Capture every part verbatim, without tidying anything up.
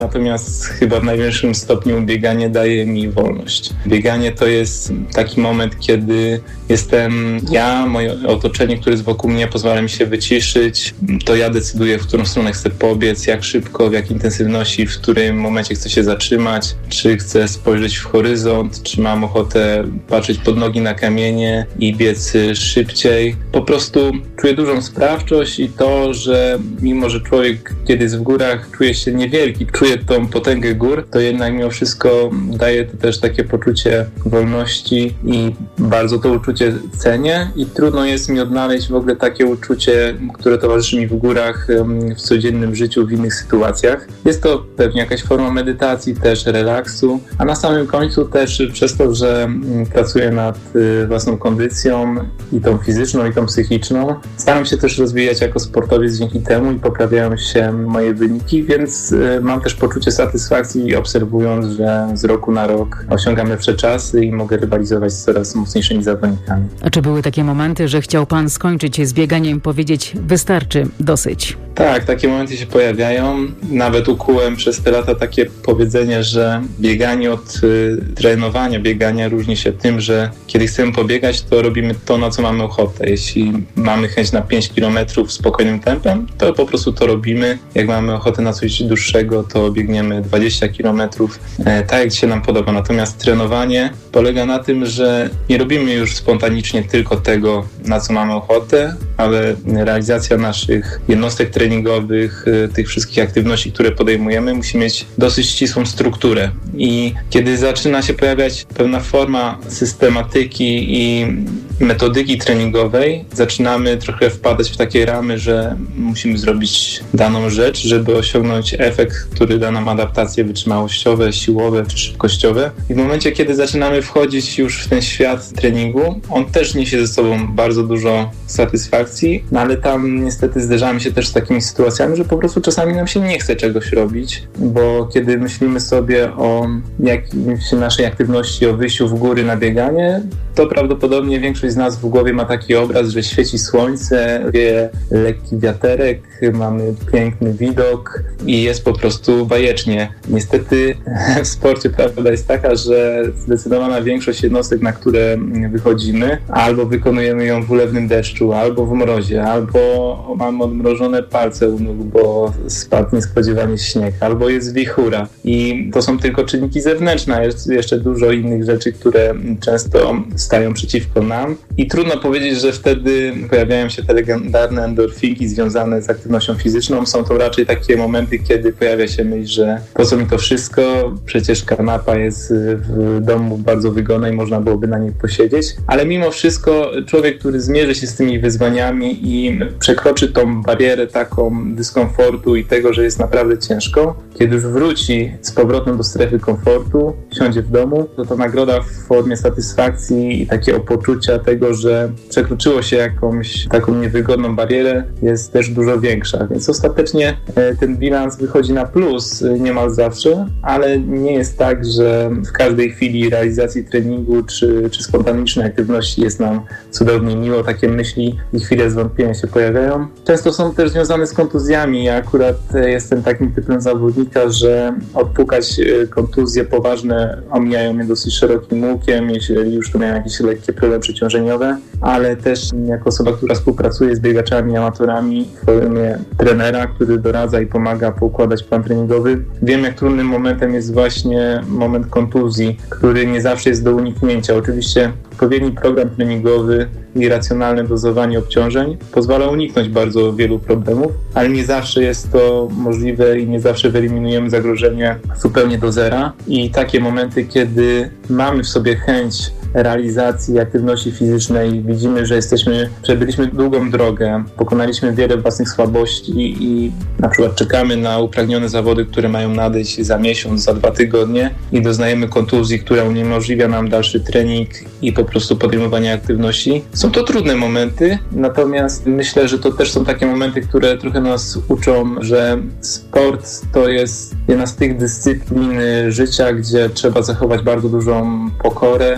Natomiast chyba w największym stopniu bieganie daje mi wolność. Bieganie to jest taki moment, kiedy jestem ja, moje otoczenie, które jest wokół mnie, pozwala mi się wyciszyć. To ja decyduję, w którą stronę chcę pobiec, jak szybko, w jakiej intensywności, w którym momencie chcę się zatrzymać, czy chcę spojrzeć w horyzont, czy mam ochotę patrzeć pod nogi na kamienie i biec szybciej. Po prostu czuję dużą sprawczość i to, że mimo, że człowiek kiedy jest w górach czuje się niewielki, czuje tą potęgę gór, to jednak mimo wszystko daje to też takie poczucie wolności i bardzo to uczucie cenię i trudno jest mi odnaleźć w ogóle takie uczucie, które towarzyszy mi w górach w codziennym życiu, w innych sytuacjach. Jest to pewnie jakaś forma medytacji, też relaksu, a na samym końcu też przez to, że pracuję nad własną kondycją i tą fizyczną, i tą psychiczną, staram się też rozwijać jako sportowiec dzięki temu i poprawiają się moje wyniki, więc mam też poczucie satysfakcji obserwując, że z roku na rok osiągam lepsze czasy i mogę rywalizować z coraz mocniejszymi zawodnikami. A czy były takie momenty, że chciał pan skończyć z bieganiem, powiedzieć wystarczy, dosyć? Tak, takie momenty się pojawiają. Nawet ukułem przez te lata takie powiedzenie, że bieganie od y, trenowania, biegania różni się tym, że kiedy chcemy pobiegać, to robimy to, na co mamy ochotę. Jeśli mamy chęć na pięć kilometrów spokojnym tempem, to po prostu to robimy. Jak mamy ochotę na coś dłuższego, to biegniemy dwadzieścia kilometrów, e, tak jak się nam podoba. Natomiast trenowanie polega na tym, że nie robimy już spontanicznie tylko tego, na co mamy ochotę, ale realizacja naszych jednostek treningowych, tych wszystkich aktywności, które podejmujemy, musi mieć dosyć ścisłą strukturę. I kiedy zaczyna się pojawiać pewna forma systematyki i metodyki treningowej, zaczynamy trochę wpadać w takie ramy, że musimy zrobić daną rzecz, żeby osiągnąć efekt, który da nam adaptacje wytrzymałościowe, siłowe czy szybkościowe. I w momencie, kiedy zaczynamy wchodzić już w ten świat treningu, on też niesie ze sobą bardzo dużo satysfakcji, no ale tam niestety zderzamy się też z takimi sytuacjami, że po prostu czasami nam się nie chce czegoś robić, bo kiedy myślimy sobie o jakimś naszej aktywności, o wyjściu w góry na bieganie, to prawdopodobnie większość z nas w głowie ma taki obraz, że świeci słońce, wieje lekki wiaterek, mamy piękny widok i jest po prostu bajecznie. Niestety w sporcie prawda jest taka, że zdecydowana większość jednostek, na które wychodzimy, albo wykonujemy ją w ulewnym deszczu, albo w mrozie, albo mamy odmrożone palce u nóg, bo spadł niespodziewanie śnieg, albo jest wichura. I to są tylko czynniki zewnętrzne, a jest jeszcze dużo innych rzeczy, które często stają przeciwko nam. I trudno powiedzieć, że wtedy pojawiają się te legendarne endorfinki związane z aktywnością fizyczną. Są to raczej takie momenty, kiedy pojawia się myśl, że po co mi to wszystko? Przecież kanapa jest w domu bardzo wygodna i można byłoby na niej posiedzieć. Ale mimo wszystko człowiek, który zmierzy się z tymi wyzwaniami i przekroczy tą barierę taką dyskomfortu i tego, że jest naprawdę ciężko, kiedy już wróci z powrotem do strefy komfortu, siądzie w domu, to ta nagroda w formie satysfakcji i takiego poczucia tego, że przekroczyło się jakąś taką niewygodną barierę, jest też dużo większa. Więc ostatecznie ten bilans wychodzi na plus niemal zawsze, ale nie jest tak, że w każdej chwili realizacji treningu czy, czy spontanicznej aktywności jest nam cudownie miło. Takie myśli i chwile zwątpienia się pojawiają. Często są też związane z kontuzjami. Ja akurat jestem takim typem zawodnika, że odpukać kontuzje poważne omijają mnie dosyć szerokim łukiem, jeżeli już to miałem jakieś lekkie problemy przeciążeniowe, ale też jako osoba, która współpracuje z biegaczami, amatorami w formie trenera, który doradza i pomaga poukładać plan treningowy, wiem, jak trudnym momentem jest właśnie moment kontuzji, który nie zawsze jest do uniknięcia. Oczywiście odpowiedni program treningowy i racjonalne dozowanie obciążeń pozwala uniknąć bardzo wielu problemów, ale nie zawsze jest to możliwe i nie zawsze wyeliminujemy zagrożenie zupełnie do zera. I takie momenty, kiedy mamy w sobie chęć realizacji aktywności fizycznej, widzimy, że jesteśmy, przebyliśmy długą drogę, pokonaliśmy wiele własnych słabości i na przykład czekamy na upragnione zawody, które mają nadejść za miesiąc, za dwa tygodnie i doznajemy kontuzji, która uniemożliwia nam dalszy trening i po prostu podejmowanie aktywności. Są to trudne momenty, natomiast myślę, że to też są takie momenty, które trochę nas uczą, że sport to jest jedna z tych dyscyplin życia, gdzie trzeba zachować bardzo dużą pokorę i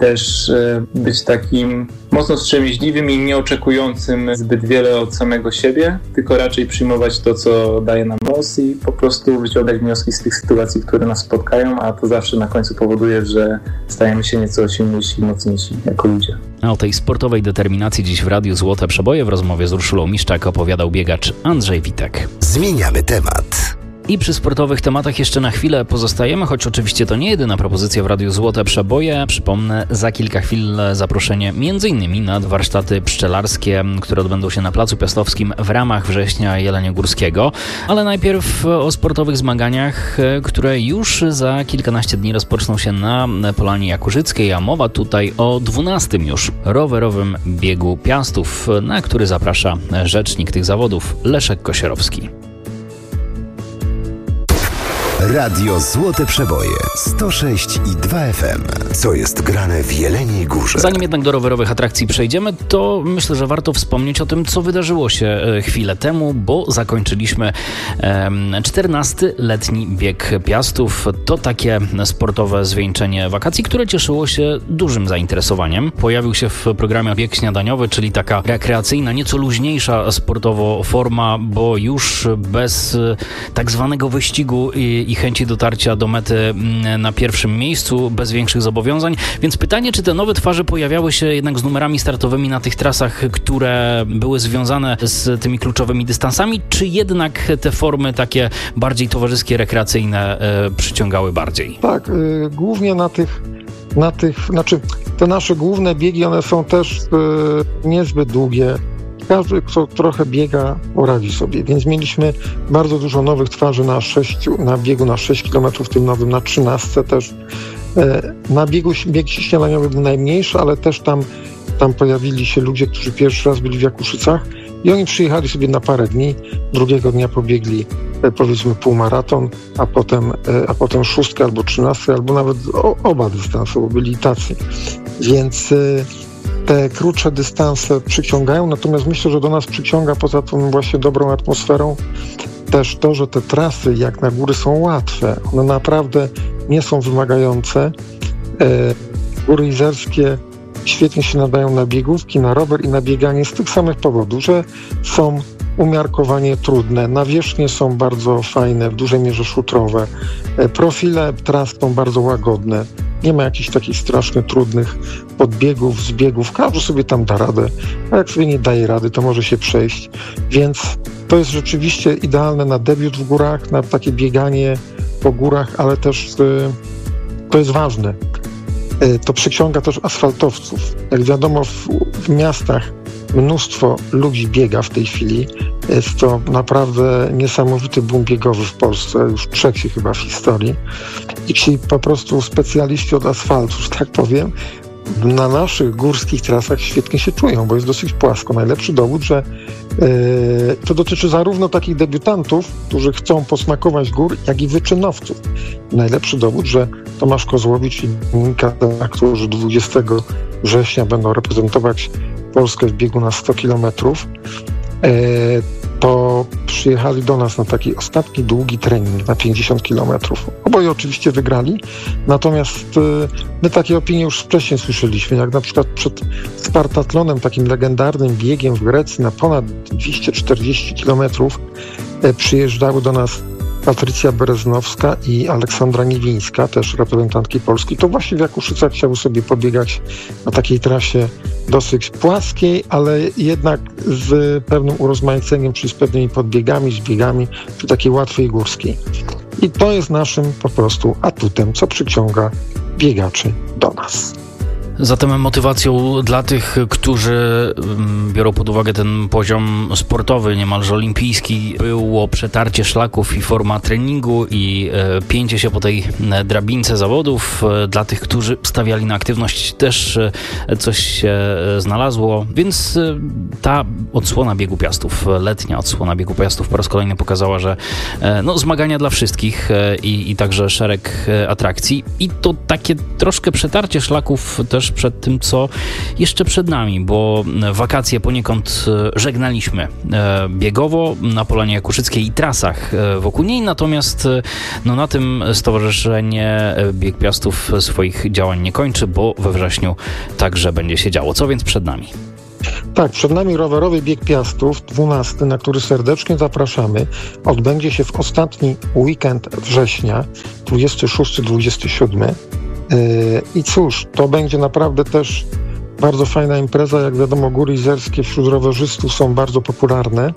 też być takim mocno wstrzemięźliwym i nie oczekującym zbyt wiele od samego siebie, tylko raczej przyjmować to, co daje nam los i po prostu wyciągać wnioski z tych sytuacji, które nas spotkają, a to zawsze na końcu powoduje, że stajemy się nieco silniejsi i mocniejsi jako ludzie. A o tej sportowej determinacji dziś w Radiu Złote Przeboje w rozmowie z Urszulą Miszczak opowiadał biegacz Andrzej Witek. Zmieniamy temat. I przy sportowych tematach jeszcze na chwilę pozostajemy, choć oczywiście to nie jedyna propozycja w Radiu Złote Przeboje. Przypomnę za kilka chwil zaproszenie m.in. na warsztaty pszczelarskie, które odbędą się na Placu Piastowskim w ramach września Jeleniogórskiego. Ale najpierw o sportowych zmaganiach, które już za kilkanaście dni rozpoczną się na Polanie Jakuszyckiej, a mowa tutaj o dwunastym już rowerowym biegu Piastów, na który zaprasza rzecznik tych zawodów Leszek Kosierowski. Radio Złote Przeboje sto sześć i dwa F M. Co jest grane w Jeleniej Górze? Zanim jednak do rowerowych atrakcji przejdziemy, to myślę, że warto wspomnieć o tym, co wydarzyło się chwilę temu, bo zakończyliśmy czternasty letni bieg Piastów. To takie sportowe zwieńczenie wakacji, które cieszyło się dużym zainteresowaniem. Pojawił się w programie bieg śniadaniowy, czyli taka rekreacyjna, nieco luźniejsza sportowo forma, bo już bez tak zwanego wyścigu i i chęci dotarcia do mety na pierwszym miejscu, bez większych zobowiązań. Więc pytanie, czy te nowe twarze pojawiały się jednak z numerami startowymi na tych trasach, które były związane z tymi kluczowymi dystansami, czy jednak te formy takie bardziej towarzyskie, rekreacyjne e, przyciągały bardziej? Tak, y, głównie na tych, na tych, znaczy te nasze główne biegi, one są też y, niezbyt długie. Każdy, kto trochę biega, poradzi sobie, więc mieliśmy bardzo dużo nowych twarzy na, sześciu, na biegu na sześć kilometrów, tym nowym na trzynaście też. Na biegu bieg śniadaniowy był najmniejszy, ale też tam, tam pojawili się ludzie, którzy pierwszy raz byli w Jakuszycach i oni przyjechali sobie na parę dni, drugiego dnia pobiegli powiedzmy półmaraton, a potem, a potem szóstkę albo trzynastkę, albo nawet oba dystanse, bo byli tacy. Więc te krótsze dystanse przyciągają, natomiast myślę, że do nas przyciąga poza tą właśnie dobrą atmosferą też to, że te trasy jak na góry są łatwe. One naprawdę nie są wymagające. Góry izerskie świetnie się nadają na biegówki, na rower i na bieganie z tych samych powodów, że są umiarkowanie trudne. Nawierzchnie są bardzo fajne, w dużej mierze szutrowe. Profile tras są bardzo łagodne. Nie ma jakichś takich strasznie trudnych podbiegów, zbiegów. Każdy sobie tam da radę. A jak sobie nie daje rady, to może się przejść. Więc to jest rzeczywiście idealne na debiut w górach, na takie bieganie po górach, ale też to jest ważne. To przyciąga też asfaltowców. Jak wiadomo, w, w miastach mnóstwo ludzi biega w tej chwili. Jest to naprawdę niesamowity boom biegowy w Polsce, już trzeci chyba w historii. I ci po prostu specjaliści od asfaltu, że tak powiem, na naszych górskich trasach świetnie się czują, bo jest dosyć płasko. Najlepszy dowód, że yy, to dotyczy zarówno takich debiutantów, którzy chcą posmakować gór, jak i wyczynowców. Najlepszy dowód, że Tomasz Kozłowicz i Monika, którzy dwudziestego września będą reprezentować Polskę w biegu na sto kilometrów, yy, to przyjechali do nas na taki ostatni długi trening na pięćdziesiąt kilometrów. Oboje oczywiście wygrali, natomiast y, my takie opinie już wcześniej słyszeliśmy, jak na przykład przed Spartatlonem, takim legendarnym biegiem w Grecji na ponad dwieście czterdzieści kilometrów y, przyjeżdżały do nas Patrycja Bereznowska i Aleksandra Niewińska, też reprezentantki Polski. To właśnie w Jakuszycach chciały sobie pobiegać na takiej trasie dosyć płaskiej, ale jednak z pewnym urozmaiceniem, czyli z pewnymi podbiegami, zbiegami, czy takiej łatwej górskiej. I to jest naszym po prostu atutem, co przyciąga biegaczy do nas. Zatem motywacją dla tych, którzy biorą pod uwagę ten poziom sportowy, niemalże olimpijski, było przetarcie szlaków i forma treningu i pięcie się po tej drabince zawodów. Dla tych, którzy stawiali na aktywność, też coś się znalazło, więc ta odsłona biegu Piastów, letnia odsłona biegu Piastów po raz kolejny pokazała, że no, zmagania dla wszystkich i, i także szereg atrakcji. I to takie troszkę przetarcie szlaków też też przed tym, co jeszcze przed nami, bo wakacje poniekąd żegnaliśmy biegowo na Polanie Jakuszyckiej i trasach wokół niej, natomiast no, na tym stowarzyszenie Bieg Piastów swoich działań nie kończy, bo we wrześniu także będzie się działo. Co więc przed nami? Tak, przed nami rowerowy Bieg Piastów, dwunasty, na który serdecznie zapraszamy. Odbędzie się w ostatni weekend września, dwudziesty szósty dwudziesty siódmy. I cóż, to będzie naprawdę też bardzo fajna impreza. Jak wiadomo, góry izerskie wśród rowerzystów są bardzo popularne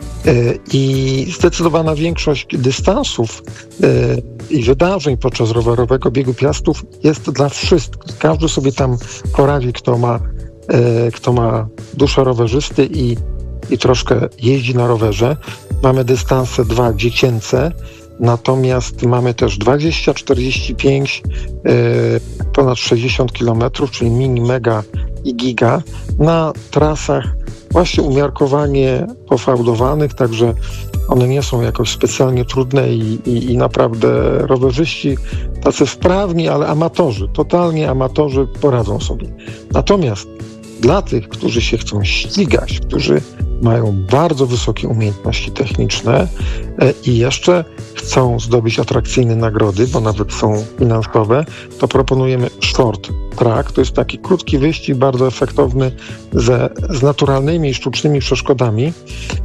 i zdecydowana większość dystansów i wydarzeń podczas rowerowego Biegu Piastów jest dla wszystkich. Każdy sobie tam poradzi, kto ma kto ma duszę rowerzysty i, i troszkę jeździ na rowerze. Mamy dystanse dwa dziecięce, natomiast mamy też dwadzieścia, czterdzieści pięć, ponad sześćdziesiąt kilometrów, czyli mini, mega i giga na trasach właśnie umiarkowanie pofałdowanych, także one nie są jakoś specjalnie trudne i, i, i naprawdę rowerzyści tacy wprawni, ale amatorzy, totalnie amatorzy poradzą sobie. Natomiast dla tych, którzy się chcą ścigać, którzy mają bardzo wysokie umiejętności techniczne i jeszcze chcą zdobyć atrakcyjne nagrody, bo nawet są finansowe, to proponujemy short track. To jest taki krótki wyścig, bardzo efektowny, ze, z naturalnymi i sztucznymi przeszkodami, e,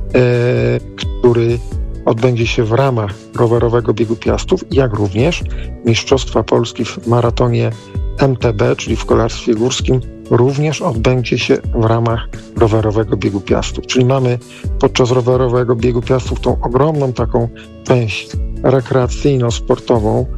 który odbędzie się w ramach rowerowego Biegu Piastów, jak również Mistrzostwa Polski w maratonie M T B, czyli w kolarstwie górskim, również odbędzie się w ramach rowerowego Biegu Piastów. Czyli mamy podczas rowerowego Biegu Piastów tą ogromną taką część rekreacyjno-sportową,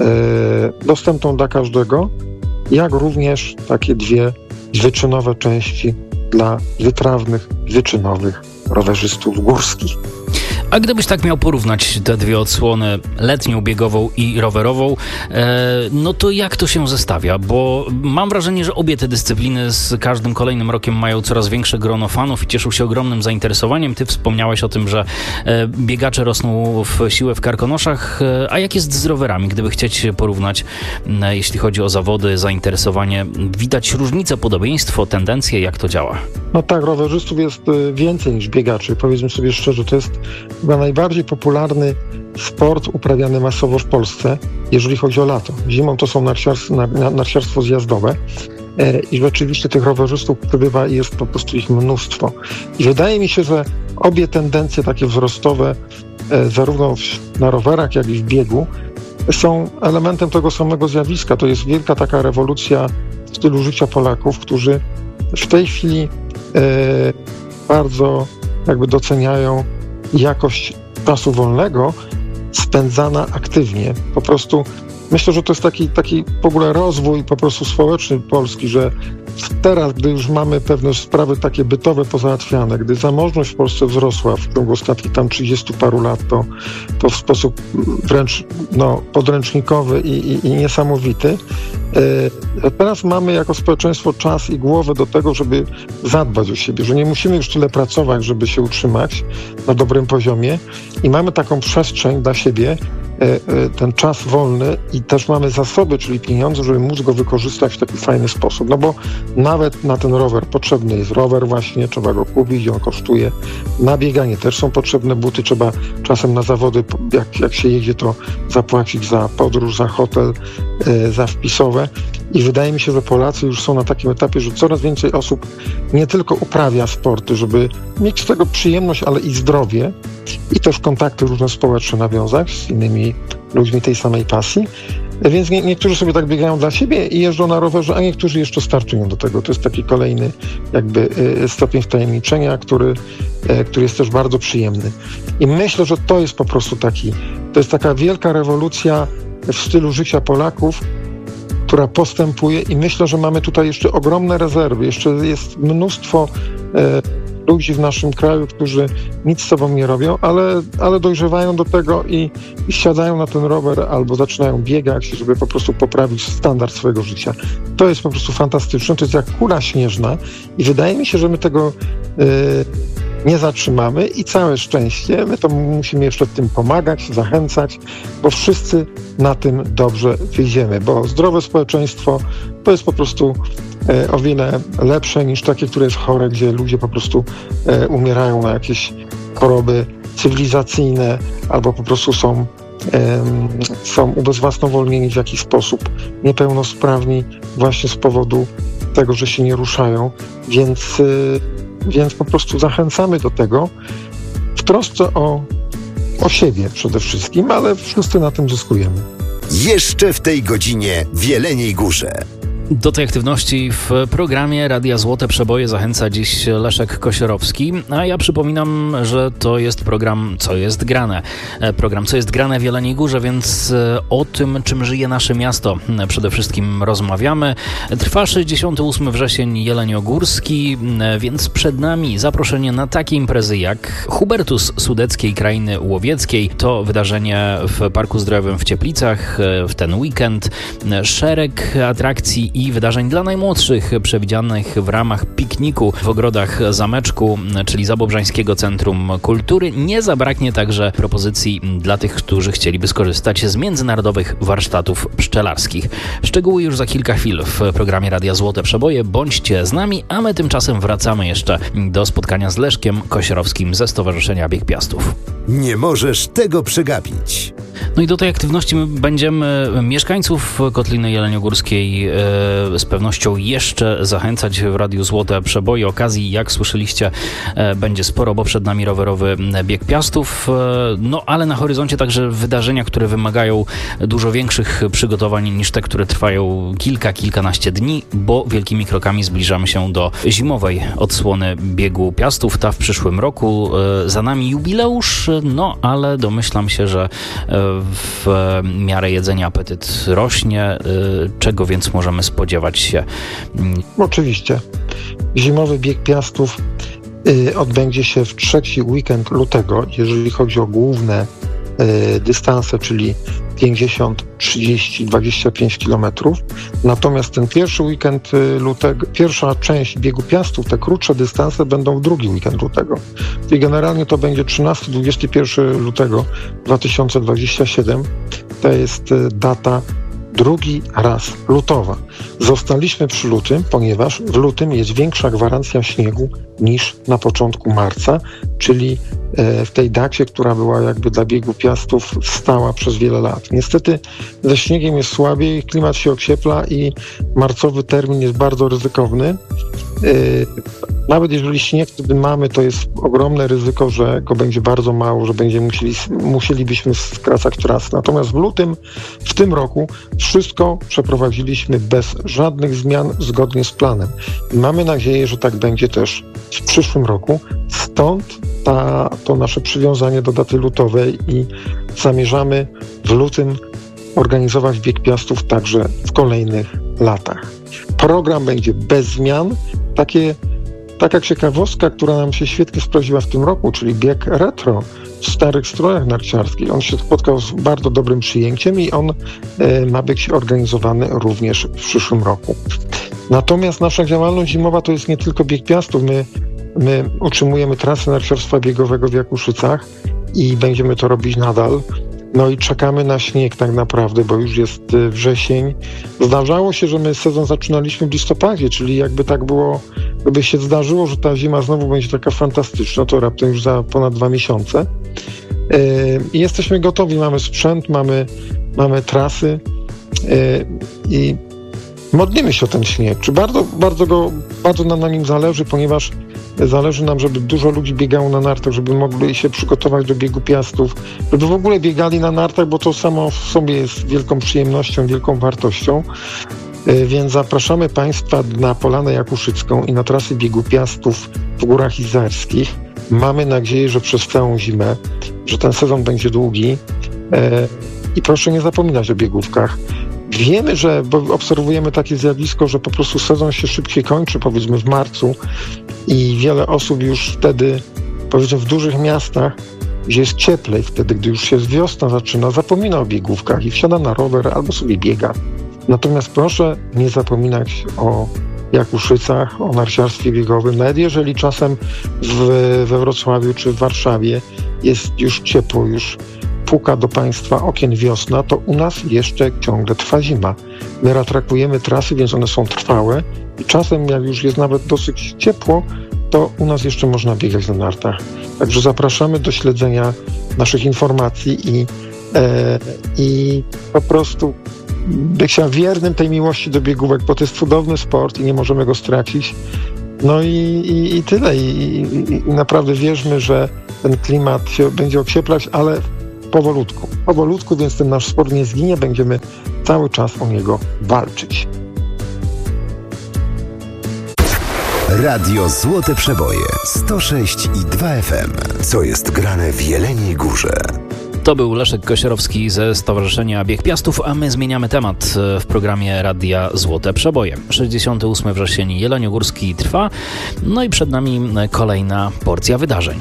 e, dostępną dla każdego, jak również takie dwie wyczynowe części dla wytrawnych, wyczynowych rowerzystów górskich. A gdybyś tak miał porównać te dwie odsłony, letnią biegową i rowerową, e, no to jak to się zestawia? Bo mam wrażenie, że obie te dyscypliny z każdym kolejnym rokiem mają coraz większe grono fanów i cieszą się ogromnym zainteresowaniem. Ty wspomniałeś o tym, że e, biegacze rosną w siłę w Karkonoszach. E, a jak jest z rowerami? Gdyby chcieć porównać, e, jeśli chodzi o zawody, zainteresowanie, widać różnice, podobieństwo, tendencje, jak to działa? No tak, rowerzystów jest więcej niż biegaczy. Powiedzmy sobie szczerze, to jest chyba najbardziej popularny sport uprawiany masowo w Polsce, jeżeli chodzi o lato. Zimą to są narciarstwo, narciarstwo zjazdowe e, i rzeczywiście tych rowerzystów przybywa i jest po prostu ich mnóstwo. I wydaje mi się, że obie tendencje takie wzrostowe, e, zarówno w, na rowerach, jak i w biegu, są elementem tego samego zjawiska. To jest wielka taka rewolucja w stylu życia Polaków, którzy w tej chwili e, bardzo jakby doceniają jakość czasu wolnego spędzana aktywnie. Po prostu myślę, że to jest taki, taki w ogóle rozwój po prostu społeczny Polski, że teraz, gdy już mamy pewne sprawy takie bytowe pozałatwiane, gdy zamożność w Polsce wzrosła w ciągu ostatnich tam trzydziestu paru lat, to, to w sposób wręcz no, podręcznikowy i, i, i niesamowity. Yy, teraz mamy jako społeczeństwo czas i głowę do tego, żeby zadbać o siebie, że nie musimy już tyle pracować, żeby się utrzymać na dobrym poziomie i mamy taką przestrzeń dla siebie, ten czas wolny i też mamy zasoby, czyli pieniądze, żeby móc go wykorzystać w taki fajny sposób. No bo nawet na ten rower potrzebny jest rower właśnie, trzeba go kupić, on kosztuje. Na bieganie też są potrzebne buty, trzeba czasem na zawody, jak, jak się jedzie, to zapłacić za podróż, za hotel, yy, za wpisowe. I wydaje mi się, że Polacy już są na takim etapie, że coraz więcej osób nie tylko uprawia sporty, żeby mieć z tego przyjemność, ale i zdrowie i też kontakty różne społeczne nawiązać z innymi ludźmi tej samej pasji. Więc nie, niektórzy sobie tak biegają dla siebie i jeżdżą na rowerze, a niektórzy jeszcze startują do tego. To jest taki kolejny jakby stopień wtajemniczenia, który, który jest też bardzo przyjemny. I myślę, że to jest po prostu taki, to jest taka wielka rewolucja w stylu życia Polaków, która postępuje i myślę, że mamy tutaj jeszcze ogromne rezerwy. Jeszcze jest mnóstwo e, ludzi w naszym kraju, którzy nic z sobą nie robią, ale, ale dojrzewają do tego i, i siadają na ten rower albo zaczynają biegać, żeby po prostu poprawić standard swojego życia. To jest po prostu fantastyczne. To jest jak kula śnieżna i wydaje mi się, że my tego e, nie zatrzymamy i całe szczęście. My to musimy jeszcze w tym pomagać, zachęcać, bo wszyscy na tym dobrze wyjdziemy, bo zdrowe społeczeństwo to jest po prostu o wiele lepsze niż takie, które jest chore, gdzie ludzie po prostu umierają na jakieś choroby cywilizacyjne albo po prostu są, są ubezwłasnowolnieni w jakiś sposób, niepełnosprawni właśnie z powodu tego, że się nie ruszają, więc, więc po prostu zachęcamy do tego w trosce o, o siebie przede wszystkim, ale wszyscy na tym zyskujemy. Jeszcze w tej godzinie w Jeleniej Górze. Do tej aktywności w programie Radia Złote Przeboje zachęca dziś Leszek Kosiorowski, a ja przypominam, że to jest program Co jest grane. Program Co jest grane w Jeleniej Górze, więc o tym, czym żyje nasze miasto, przede wszystkim rozmawiamy. Trwa sześćdziesiąty ósmy wrzesień jeleniogórski, więc przed nami zaproszenie na takie imprezy jak Hubertus Sudeckiej Krainy Łowieckiej. To wydarzenie w Parku Zdrojowym w Cieplicach w ten weekend. Szereg atrakcji i wydarzeń dla najmłodszych przewidzianych w ramach pikniku w ogrodach Zameczku, czyli Zabobrzańskiego Centrum Kultury. Nie zabraknie także propozycji dla tych, którzy chcieliby skorzystać z międzynarodowych warsztatów pszczelarskich. Szczegóły już za kilka chwil w programie Radia Złote Przeboje. Bądźcie z nami, a my tymczasem wracamy jeszcze do spotkania z Leszkiem Kosiorowskim ze Stowarzyszenia Bieg Piastów. Nie możesz tego przegapić. No i do tej aktywności my będziemy mieszkańców Kotliny Jeleniogórskiej e, z pewnością jeszcze zachęcać w Radiu Złote Przeboje. Okazji, jak słyszeliście, e, będzie sporo, bo przed nami rowerowy Bieg Piastów. E, no ale na horyzoncie także wydarzenia, które wymagają dużo większych przygotowań niż te, które trwają kilka, kilkanaście dni, bo wielkimi krokami zbliżamy się do zimowej odsłony Biegu Piastów. Ta w przyszłym roku. E, za nami jubileusz, no ale domyślam się, że e, w miarę jedzenia apetyt rośnie. Czego więc możemy spodziewać się? Oczywiście. Zimowy Bieg Piastów odbędzie się w trzeci weekend lutego, jeżeli chodzi o główne dystanse, czyli pięćdziesiąt, trzydzieści, dwadzieścia pięć kilometrów. Natomiast ten pierwszy weekend lutego, pierwsza część Biegu Piastów, te krótsze dystanse będą w drugi weekend lutego. Czyli generalnie to będzie trzynastego do dwudziestego pierwszego lutego dwa tysiące dwudziestego siódmego. To jest data drugi raz lutowa. Zostaliśmy przy lutym, ponieważ w lutym jest większa gwarancja śniegu niż na początku marca, czyli w tej dacie, która była jakby dla Biegu Piastów stała przez wiele lat. Niestety ze śniegiem jest słabiej, klimat się ociepla i marcowy termin jest bardzo ryzykowny. Nawet jeżeli śnieg wtedy mamy, to jest ogromne ryzyko, że go będzie bardzo mało, że będziemy musieli, musielibyśmy skracać trasy. Natomiast w lutym w tym roku wszystko przeprowadziliśmy bez żadnych zmian, zgodnie z planem. I mamy nadzieję, że tak będzie też w przyszłym roku. Stąd ta, to nasze przywiązanie do daty lutowej i zamierzamy w lutym organizować Bieg Piastów także w kolejnych latach. Program będzie bez zmian. Takie, taka ciekawostka, która nam się świetnie sprawdziła w tym roku, czyli bieg retro w starych strojach narciarskich. On się spotkał z bardzo dobrym przyjęciem i on e, ma być organizowany również w przyszłym roku. Natomiast nasza działalność zimowa to jest nie tylko Bieg Piastów. My, my utrzymujemy trasę narciarstwa biegowego w Jakuszycach i będziemy to robić nadal. No i czekamy na śnieg tak naprawdę, bo już jest wrzesień. Zdarzało się, że my sezon zaczynaliśmy w listopadzie, czyli jakby tak było, gdyby się zdarzyło, że ta zima znowu będzie taka fantastyczna, to raptem już za ponad dwa miesiące. I jesteśmy gotowi, mamy sprzęt, mamy, mamy trasy i modlimy się o ten śnieg. Czy bardzo, bardzo, go, bardzo nam na nim zależy, ponieważ zależy nam, żeby dużo ludzi biegało na nartach, żeby mogli się przygotować do Biegu Piastów, żeby w ogóle biegali na nartach, bo to samo w sobie jest wielką przyjemnością, wielką wartością. Więc zapraszamy Państwa na Polanę Jakuszycką i na trasy Biegu Piastów w Górach Izerskich. Mamy nadzieję, że przez całą zimę, że ten sezon będzie długi i proszę nie zapominać o biegówkach. Wiemy, że bo obserwujemy takie zjawisko, że po prostu sezon się szybciej kończy, powiedzmy w marcu i wiele osób już wtedy, powiedzmy w dużych miastach, gdzie jest cieplej, wtedy gdy już się wiosna zaczyna, zapomina o biegówkach i wsiada na rower albo sobie biega. Natomiast proszę nie zapominać o Jakuszycach, o narciarstwie biegowym, nawet jeżeli czasem w, we Wrocławiu czy w Warszawie jest już ciepło, już puka do państwa okien wiosna, to u nas jeszcze ciągle trwa zima. My ratrakujemy trasy, więc one są trwałe i czasem, jak już jest nawet dosyć ciepło, to u nas jeszcze można biegać na nartach. Także zapraszamy do śledzenia naszych informacji i, e, i po prostu bycia wiernym tej miłości do biegówek, bo to jest cudowny sport i nie możemy go stracić. No i, i, i tyle. I, i, I naprawdę wierzmy, że ten klimat się będzie ocieplać, ale powolutku. Powolutku, więc ten nasz sport nie zginie. Będziemy cały czas o niego walczyć. Radio Złote Przeboje sto sześć i dwa F M. Co jest grane w Jeleniej Górze? To był Leszek Kosierowski ze Stowarzyszenia Bieg Piastów, a my zmieniamy temat w programie Radia Złote Przeboje. sześćdziesiąty ósmy wrzesień jeleniogórski trwa, no i przed nami kolejna porcja wydarzeń.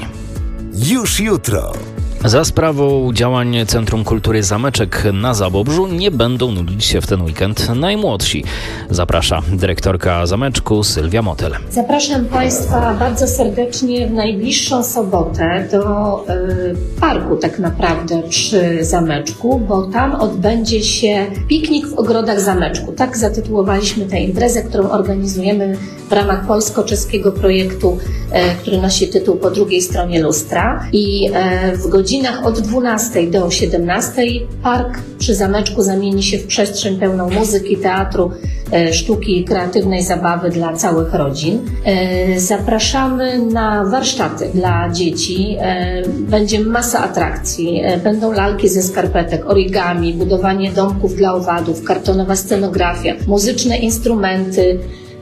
Już jutro. Za sprawą działań Centrum Kultury Zameczek na Zabobrzu nie będą nudzić się w ten weekend najmłodsi. Zaprasza dyrektorka Zameczku Sylwia Motyl. Zapraszam Państwa bardzo serdecznie w najbliższą sobotę do y, parku tak naprawdę przy Zameczku, bo tam odbędzie się piknik w ogrodach Zameczku. Tak zatytułowaliśmy tę imprezę, którą organizujemy w ramach polsko-czeskiego projektu, y, który nosi tytuł Po drugiej stronie lustra. I y, w godzinach od dwunastej do siedemnastej park przy Zameczku zamieni się w przestrzeń pełną muzyki, teatru, sztuki i kreatywnej zabawy dla całych rodzin. Zapraszamy na warsztaty dla dzieci. Będzie masa atrakcji. Będą lalki ze skarpetek, origami, budowanie domków dla owadów, kartonowa scenografia, muzyczne instrumenty,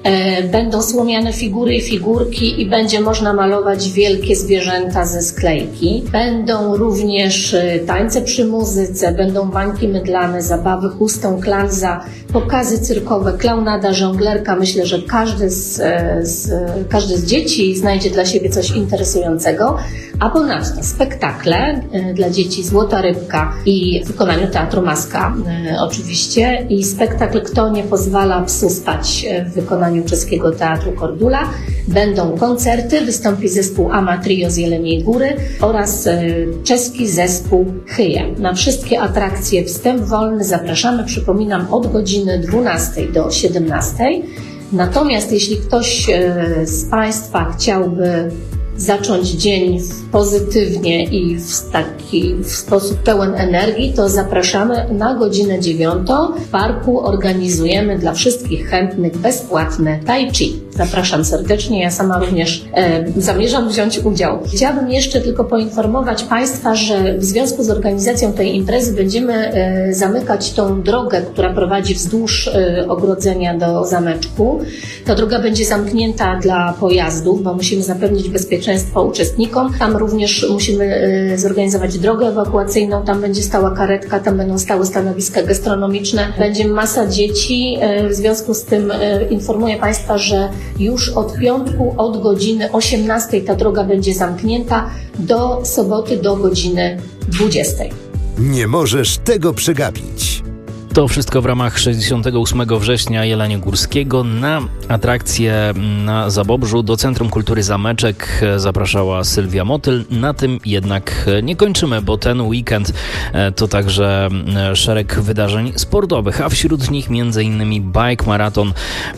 będą słomiane figury i figurki i będzie można malować wielkie zwierzęta ze sklejki. Będą również tańce przy muzyce, będą bańki mydlane, zabawy chustą, klanza, pokazy cyrkowe, klaunada, żonglerka. Myślę, że każdy z, z, każdy z dzieci znajdzie dla siebie coś interesującego. A ponadto spektakle dla dzieci Złota Rybka i w wykonaniu Teatru Maska oczywiście i spektakl Kto nie pozwala psu spać w wykonaniu czeskiego Teatru Kordula. Będą koncerty, wystąpi zespół Ama Trio z Jeleniej Góry oraz czeski zespół Hyje. Na wszystkie atrakcje wstęp wolny, zapraszamy, przypominam, od godziny dwunastej do siedemnastej. Natomiast jeśli ktoś z Państwa chciałby zacząć dzień pozytywnie i w taki w sposób pełen energii, to zapraszamy na godzinę dziewiątą. W parku organizujemy dla wszystkich chętnych bezpłatne tai chi. Zapraszam serdecznie, ja sama również e, zamierzam wziąć udział. Chciałabym jeszcze tylko poinformować Państwa, że w związku z organizacją tej imprezy będziemy e, zamykać tą drogę, która prowadzi wzdłuż e, ogrodzenia do Zameczku. Ta droga będzie zamknięta dla pojazdów, bo musimy zapewnić bezpieczeństwo uczestnikom. Tam również musimy e, zorganizować drogę ewakuacyjną, tam będzie stała karetka, tam będą stały stanowiska gastronomiczne, będzie masa dzieci. E, w związku z tym e, informuję Państwa, że już od piątku, od godziny osiemnastej ta droga będzie zamknięta do soboty do godziny dwudziestej. Nie możesz tego przegapić. To wszystko w ramach sześćdziesiątego ósmego września jeleniogórskiego. Na atrakcję na Zabobrzu do Centrum Kultury Zameczek zapraszała Sylwia Motyl. Na tym jednak nie kończymy, bo ten weekend to także szereg wydarzeń sportowych, a wśród nich między innymi Bike Marathon,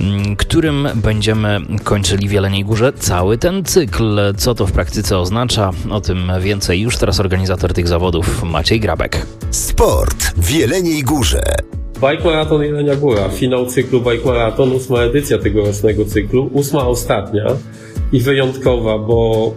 którym będziemy kończyli w Jeleniej Górze cały ten cykl. Co to w praktyce oznacza? O tym więcej już teraz organizator tych zawodów Maciej Grabek. Sport w Jeleniej Górze. Bike Marathon Jelenia Góra, finał cyklu Bike Marathon, ósma edycja tegorocznego cyklu, ósma ostatnia i wyjątkowa, bo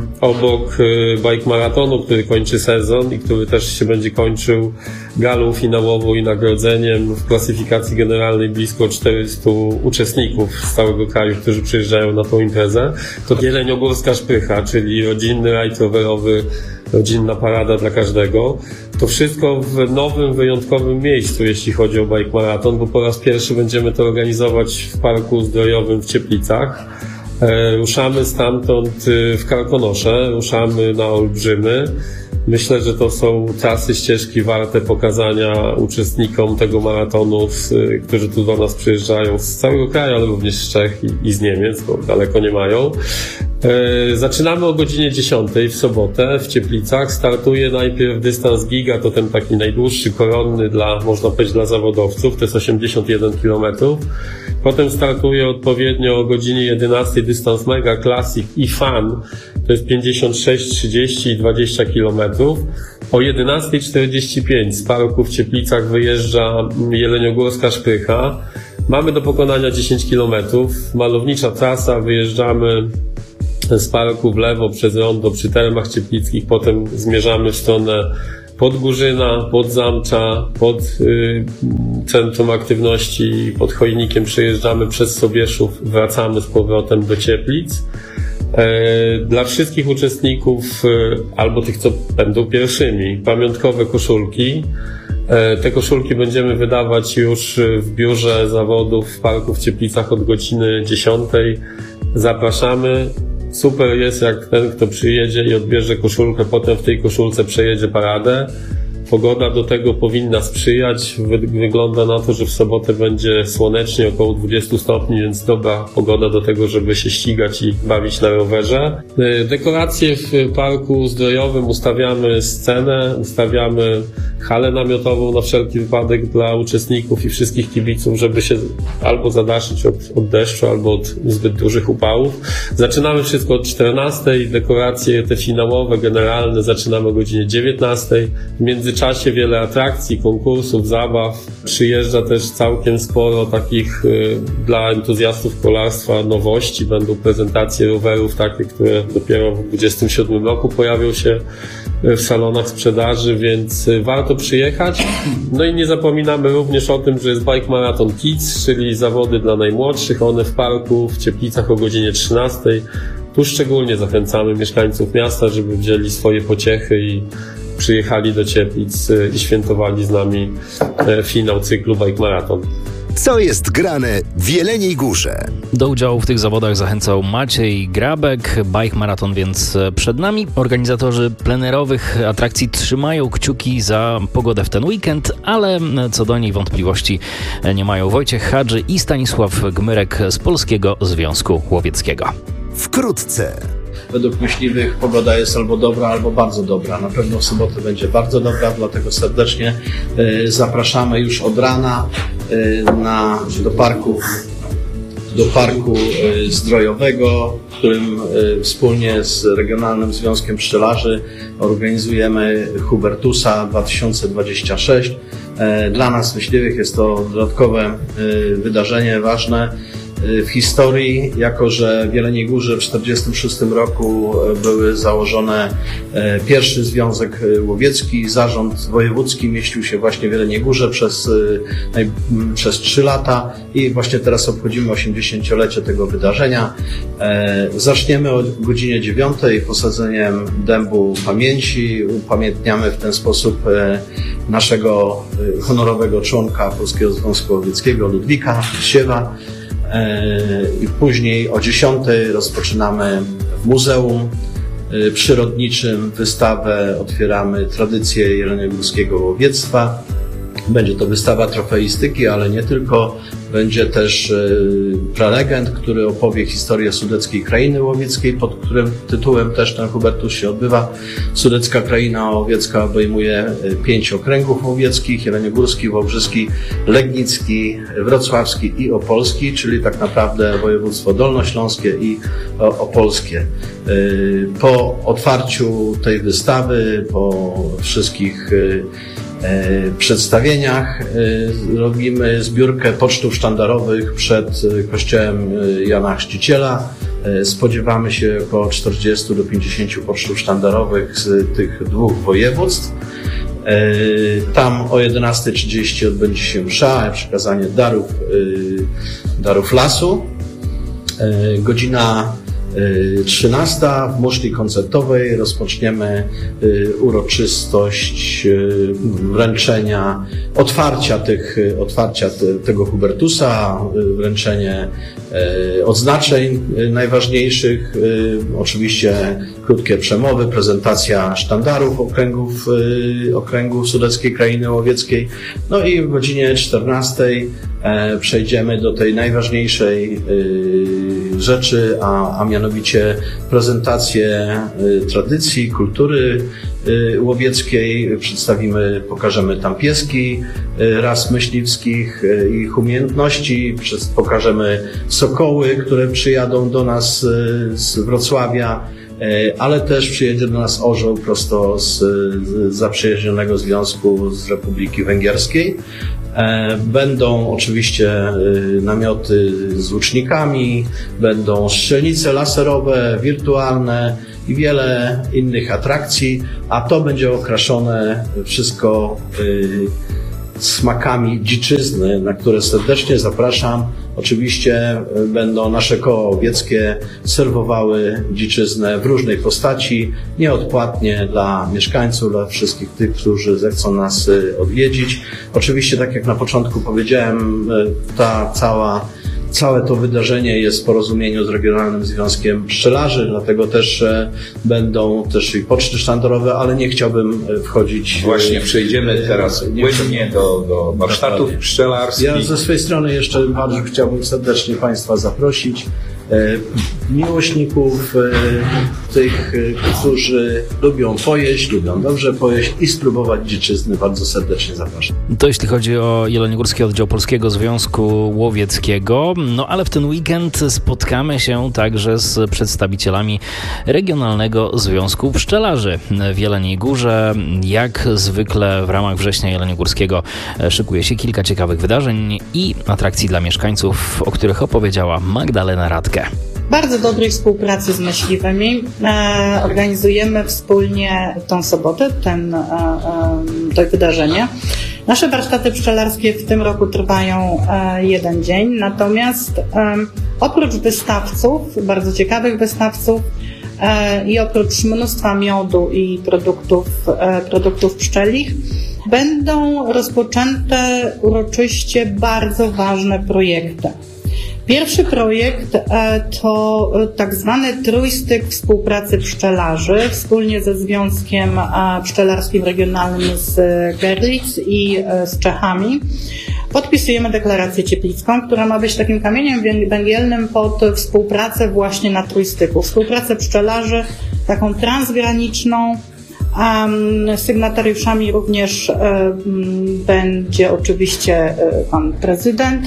obok Bike Marathonu, który kończy sezon i który też się będzie kończył galą finałową i nagrodzeniem w klasyfikacji generalnej blisko czterystu uczestników z całego kraju, którzy przyjeżdżają na tą imprezę, to Jeleniogórska Szprycha, czyli rodzinny rajd rowerowy, rodzinna parada dla każdego. To wszystko w nowym, wyjątkowym miejscu, jeśli chodzi o Bike Marathon, bo po raz pierwszy będziemy to organizować w Parku Zdrojowym w Cieplicach. E, ruszamy stamtąd w Karkonosze, ruszamy na Olbrzymy. Myślę, że to są trasy, ścieżki warte pokazania uczestnikom tego maratonu, z, którzy tu do nas przyjeżdżają z całego kraju, ale również z Czech i, i z Niemiec, bo daleko nie mają. Zaczynamy o godzinie dziesiątej w sobotę w Cieplicach. Startuje najpierw dystans giga, to ten taki najdłuższy, koronny dla, można powiedzieć, dla zawodowców, to jest osiemdziesiąt jeden kilometrów. Potem startuje odpowiednio o godzinie jedenastej dystans mega, classic i fun, to jest pięćdziesiąt sześć, trzydzieści i dwadzieścia kilometrów. O jedenastej czterdzieści pięć z parku w Cieplicach wyjeżdża Jeleniogórska Szprycha. Mamy do pokonania dziesięć kilometrów. Malownicza trasa, wyjeżdżamy z parku w lewo przez rondo przy Termach Cieplickich, potem zmierzamy w stronę Podgórzyna, Podzamcza, pod y, Centrum Aktywności, pod Chojnikiem przejeżdżamy przez Sobieszów, wracamy z powrotem do Cieplic. E, dla wszystkich uczestników, y, albo tych, co będą pierwszymi, pamiątkowe koszulki. E, te koszulki będziemy wydawać już w biurze zawodów w parku w Cieplicach od godziny dziesiątej. Zapraszamy. Super jest, jak ten, kto przyjedzie i odbierze koszulkę, potem w tej koszulce przejedzie paradę. Pogoda do tego powinna sprzyjać. Wygląda na to, że w sobotę będzie słonecznie, około dwadzieścia stopni, więc dobra pogoda do tego, żeby się ścigać i bawić na rowerze. Dekoracje w parku zdrojowym, ustawiamy scenę, ustawiamy halę namiotową na wszelki wypadek dla uczestników i wszystkich kibiców, żeby się albo zadaszyć od, od deszczu, albo od zbyt dużych upałów. Zaczynamy wszystko od czternastej, dekoracje te finałowe, generalne zaczynamy o godzinie dziewiętnastej. W międzyczasie wiele atrakcji, konkursów, zabaw. Przyjeżdża też całkiem sporo takich y, dla entuzjastów kolarstwa nowości. Będą prezentacje rowerów takie, które dopiero w dwudziestym siódmym roku pojawią się w salonach sprzedaży, więc warto przyjechać. No i nie zapominamy również o tym, że jest Bike Marathon Kids, czyli zawody dla najmłodszych. One w parku w Cieplicach o godzinie trzynastej. Tu szczególnie zachęcamy mieszkańców miasta, żeby wzięli swoje pociechy i przyjechali do Cieplic i świętowali z nami finał cyklu Bike Marathon. Co jest grane w Jeleniej Górze? Do udziału w tych zawodach zachęcał Maciej Grabek. Bike Marathon więc przed nami. Organizatorzy plenerowych atrakcji trzymają kciuki za pogodę w ten weekend, ale co do niej wątpliwości nie mają Wojciech Hadży i Stanisław Gmyrek z Polskiego Związku Łowieckiego. Wkrótce. Według myśliwych pogoda jest albo dobra, albo bardzo dobra. Na pewno w sobotę będzie bardzo dobra, dlatego serdecznie zapraszamy już od rana na, do parku, do parku zdrojowego, w którym wspólnie z Regionalnym Związkiem Pszczelarzy organizujemy Hubertusa dwa tysiące dwadzieścia sześć. Dla nas myśliwych jest to dodatkowe wydarzenie ważne w historii, jako że w Jeleniej Górze w tysiąc dziewięćset czterdziestym szóstym roku były założone pierwszy związek łowiecki. Zarząd wojewódzki mieścił się właśnie w Jeleniej Górze przez, przez trzy lata i właśnie teraz obchodzimy osiemdziesięciolecie tego wydarzenia. Zaczniemy o godzinie dziewiątej posadzeniem dębu pamięci. Upamiętniamy w ten sposób naszego honorowego członka Polskiego Związku Łowieckiego Ludwika Siewa. I później o dziesiątej rozpoczynamy w Muzeum Przyrodniczym wystawę, otwieramy tradycję jeleniogórskiego łowiectwa. Będzie to wystawa trofeistyki, ale nie tylko. Będzie też prelegent, który opowie historię Sudeckiej Krainy Łowieckiej, pod którym tytułem też ten Hubertus się odbywa. Sudecka Kraina Łowiecka obejmuje pięć okręgów łowieckich: jeleniogórski, wałbrzyski, legnicki, wrocławski i opolski, czyli tak naprawdę województwo dolnośląskie i opolskie. Po otwarciu tej wystawy, po wszystkich przedstawieniach robimy zbiórkę pocztów sztandarowych przed kościołem Jana Chrzciciela. Spodziewamy się około czterdziestu do pięćdziesięciu pocztów sztandarowych z tych dwóch województw. Tam o jedenastej trzydzieści odbędzie się msza, przekazanie darów, darów lasu. Godzina trzynasta w muszli koncertowej rozpoczniemy uroczystość wręczenia, otwarcia, tych, otwarcia te, tego Hubertusa, wręczenie odznaczeń najważniejszych, oczywiście krótkie przemowy, prezentacja sztandarów okręgów, okręgów Sudeckiej Krainy Łowieckiej. No i w godzinie czternastej przejdziemy do tej najważniejszej rzeczy, a, a mianowicie prezentację tradycji, kultury łowieckiej. Przedstawimy, pokażemy tam pieski ras myśliwskich, ich umiejętności, pokażemy sokoły, które przyjadą do nas z Wrocławia, ale też przyjedzie do nas orzeł prosto z, z zaprzyjaźnionego związku z Republiki Węgierskiej. Będą oczywiście namioty z łucznikami, będą strzelnice laserowe, wirtualne i wiele innych atrakcji, a to będzie okraszone wszystko smakami dziczyzny, na które serdecznie zapraszam. Oczywiście będą nasze koła łowieckie serwowały dziczyznę w różnej postaci, nieodpłatnie dla mieszkańców, dla wszystkich tych, którzy zechcą nas odwiedzić. Oczywiście, tak jak na początku powiedziałem, ta cała Całe to wydarzenie jest w porozumieniu z Regionalnym Związkiem Pszczelarzy, dlatego też będą też i poczty sztandarowe, ale nie chciałbym wchodzić... Właśnie przejdziemy teraz płynnie do, do warsztatów pszczelarskich. Ja ze swojej strony jeszcze bardzo chciałbym serdecznie Państwa zaprosić. Miłośników, tych, którzy lubią pojeść, lubią dobrze pojeść i spróbować dziczyzny, bardzo serdecznie zapraszam. To jeśli chodzi o Jeleniogórski Oddział Polskiego Związku Łowieckiego, no ale w ten weekend spotkamy się także z przedstawicielami Regionalnego Związku Pszczelarzy w Jeleniej Górze. Jak zwykle w ramach Września Jeleniogórskiego szykuje się kilka ciekawych wydarzeń i atrakcji dla mieszkańców, o których opowiedziała Magdalena Radke. Bardzo dobrej współpracy z myśliwymi. E, organizujemy wspólnie tą sobotę ten, e, e, to wydarzenie. Nasze warsztaty pszczelarskie w tym roku trwają e, jeden dzień, natomiast e, oprócz wystawców, bardzo ciekawych wystawców e, i oprócz mnóstwa miodu i produktów, e, produktów pszczelich, będą rozpoczęte uroczyście bardzo ważne projekty. Pierwszy projekt to tak zwany trójstyk współpracy pszczelarzy wspólnie ze Związkiem Pszczelarskim Regionalnym z Görlitz i z Czechami. Podpisujemy deklarację cieplicką, która ma być takim kamieniem węgielnym pod współpracę właśnie na trójstyku. Współpracę pszczelarzy taką transgraniczną. Sygnatariuszami również będzie oczywiście pan prezydent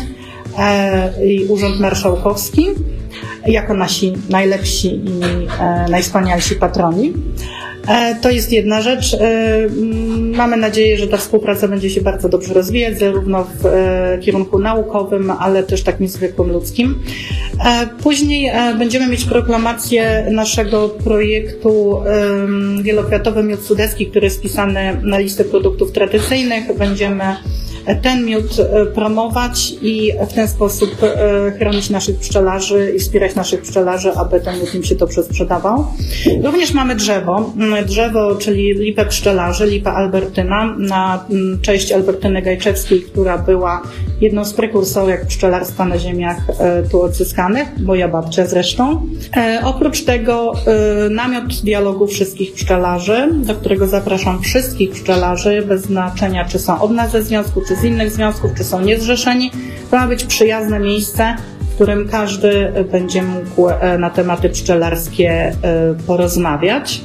i Urząd Marszałkowski jako nasi najlepsi i najwspanialsi patroni. To jest jedna rzecz. Mamy nadzieję, że ta współpraca będzie się bardzo dobrze rozwijać, zarówno w kierunku naukowym, ale też takim zwykłym ludzkim. Później będziemy mieć proklamację naszego projektu Wielokwiatowy Miód Sudecki, który jest wpisany na listę produktów tradycyjnych. Będziemy ten miód promować i w ten sposób chronić naszych pszczelarzy i wspierać naszych pszczelarzy, aby ten miód im się dobrze sprzedawał. Również mamy drzewo, drzewo, czyli lipę pszczelarzy, lipa albertyna, na cześć Albertyny Gajczewskiej, która była jedną z prekursorek pszczelarstwa na ziemiach tu odzyskanych, moja babcia zresztą. Oprócz tego namiot dialogu wszystkich pszczelarzy, do którego zapraszam wszystkich pszczelarzy, bez znaczenia, czy są od nas ze związku, czy z innych związków, czy są niezrzeszeni. To ma być przyjazne miejsce, w którym każdy będzie mógł na tematy pszczelarskie porozmawiać.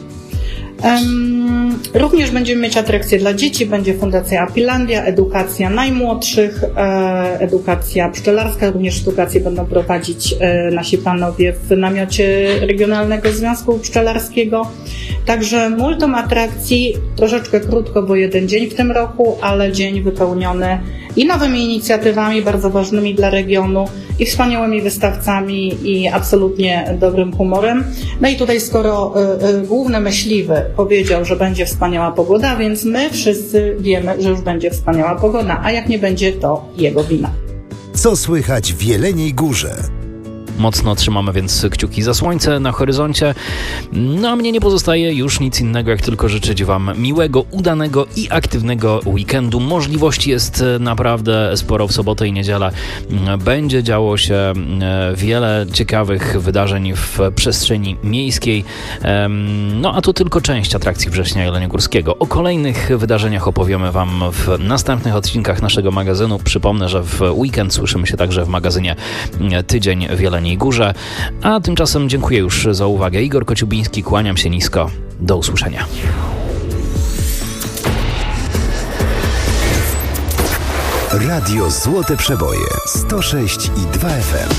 Również będziemy mieć atrakcje dla dzieci, będzie Fundacja Apilandia, edukacja najmłodszych, edukacja pszczelarska, również edukacje będą prowadzić nasi panowie w namiocie Regionalnego Związku Pszczelarskiego. Także multum atrakcji, troszeczkę krótko, bo jeden dzień w tym roku, ale dzień wypełniony i nowymi inicjatywami bardzo ważnymi dla regionu, i wspaniałymi wystawcami, i absolutnie dobrym humorem. No i tutaj skoro y, y, główny myśliwy powiedział, że będzie wspaniała pogoda, więc my wszyscy wiemy, że już będzie wspaniała pogoda, a jak nie będzie, to jego wina. Co słychać w Jeleniej Górze? Mocno trzymamy więc kciuki za słońce na horyzoncie. No a mnie nie pozostaje już nic innego, jak tylko życzyć Wam miłego, udanego i aktywnego weekendu. Możliwości jest naprawdę sporo w sobotę i niedzielę. Będzie działo się wiele ciekawych wydarzeń w przestrzeni miejskiej. No a to tylko część atrakcji Września Jeleniogórskiego. O kolejnych wydarzeniach opowiemy Wam w następnych odcinkach naszego magazynu. Przypomnę, że w weekend słyszymy się także w magazynie Tydzień w Jeleniej Górze. A tymczasem dziękuję już za uwagę. Igor Kociubiński, kłaniam się nisko. Do usłyszenia. Radio Złote Przeboje sto sześć i dwa F M.